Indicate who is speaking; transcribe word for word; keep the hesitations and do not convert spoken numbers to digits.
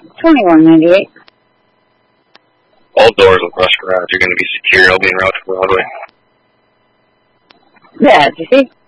Speaker 1: twenty-one ninety-eight.
Speaker 2: All doors in Rush Garage are going to be secure. I'll be in Route to Broadway.
Speaker 1: Yeah, did you see?